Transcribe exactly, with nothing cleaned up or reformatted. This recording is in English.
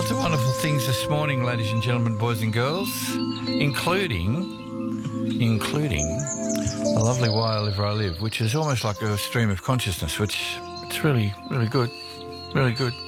Lots of wonderful things this morning, ladies and gentlemen, boys and girls, including, including the lovely Why I Live Where I Live, which is almost like a stream of consciousness, which it's really, really good, really good.